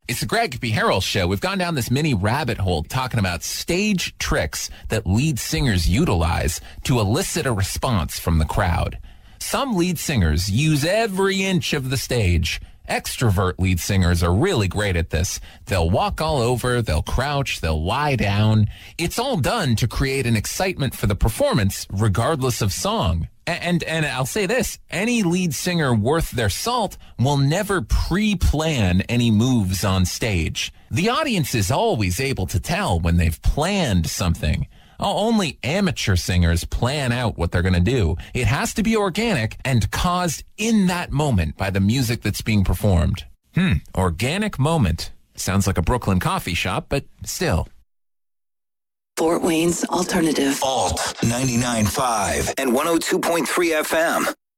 It's the Greg B. Harrell Show. We've gone down this mini rabbit hole talking about stage tricks that lead singers utilize to elicit a response from the crowd. Some lead singers use every inch of the stage. Extrovert lead singers are really great at this. They'll walk all over, they'll crouch, they'll lie down. It's all done to create an excitement for the performance, regardless of song. And I'll say this, any lead singer worth their salt will never pre-plan any moves on stage. The audience is always able to tell when they've planned something. Only amateur singers plan out what they're going to do. It has to be organic and caused in that moment by the music that's being performed. Organic moment. Sounds like a Brooklyn coffee shop, but still. Fort Wayne's Alternative. Alt 99.5 and 102.3 FM.